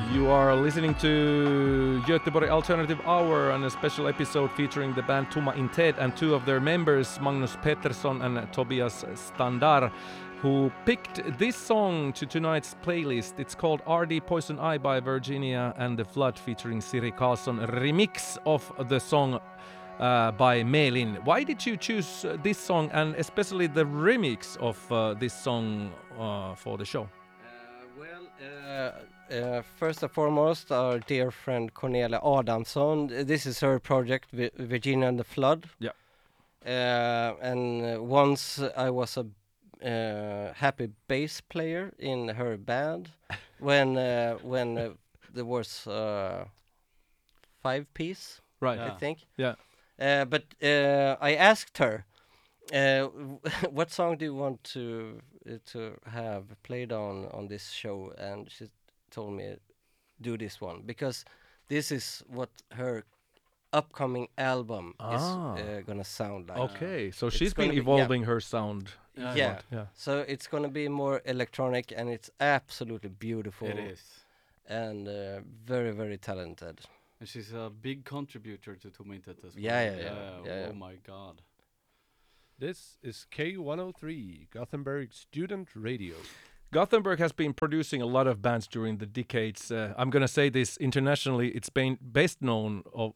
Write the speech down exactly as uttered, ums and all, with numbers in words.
You are listening to Göteborg Alternative Hour and a special episode featuring the band Tomma Intet and two of their members, Magnus Pettersson and Tobias Standar, who picked this song to tonight's playlist. It's called R D Poison Eye by Virginia and the Flood featuring Siri Karlsson, a remix of the song uh, by Melin. Why did you choose uh, this song and especially the remix of uh, this song uh, for the show? Uh, well, uh, uh, first and foremost, our dear friend Cornelia Adamsson. This is her project, Vi- Virginia and the Flood. Yeah. Uh, and uh, once I was a uh, happy bass player in her band when uh, when uh, there was uh, five piece, Right. I Yeah. think. Yeah. Uh, but uh, I asked her, uh, what song do you want to uh, to have played on on this show? And she told me, do this one, because this is what her upcoming album Ah. is uh, gonna sound like. Okay, so It's she's been gonna be- evolving her sound. Yeah. Yeah. Yeah. So it's gonna be more electronic, and it's absolutely beautiful. It is. And uh, very, very talented. And she's a big contributor to Tomintet as well. Yeah, yeah, yeah, yeah, Oh yeah. my god. This is K one oh three, Gothenburg Student Radio. Gothenburg has been producing a lot of bands during the decades. Uh, I'm gonna say this internationally. It's been best known of